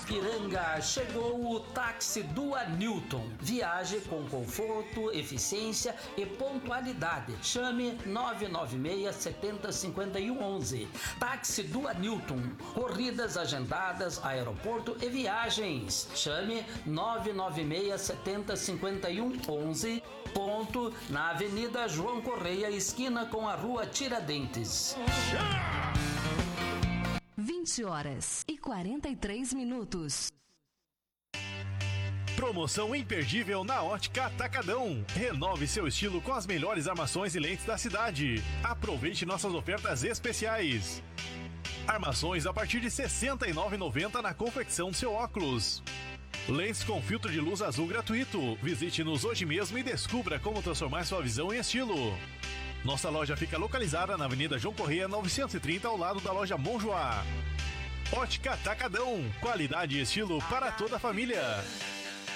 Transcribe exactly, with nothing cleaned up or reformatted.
Ipiranga chegou o táxi Dua Newton. Viaje com conforto, eficiência e pontualidade. Chame nove nove seis, sete zero cinco um, onze. Táxi Dua Newton. Corridas agendadas, aeroporto e viagens. Chame nove nove seis, sete zero cinco um, onze. Ponto na Avenida João Correia, esquina com a Rua Tiradentes. vinte horas e quarenta e três minutos. Promoção imperdível na Ótica Atacadão. Renove seu estilo com as melhores armações e lentes da cidade. Aproveite nossas ofertas especiais. Armações a partir de sessenta e nove reais e noventa centavos na confecção do seu óculos. Lentes com filtro de luz azul gratuito. Visite-nos hoje mesmo e descubra como transformar sua visão em estilo. Nossa loja fica localizada na Avenida João Correia novecentos e trinta, ao lado da loja Monjoá. Ótica Atacadão. Qualidade e estilo para toda a família.